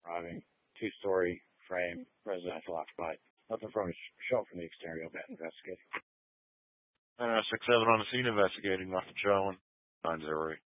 arriving, two-story frame, residential occupied. Nothing from show from the exterior yet. Investigating. 6-7 on the scene investigating. Nothing showing. 9-0.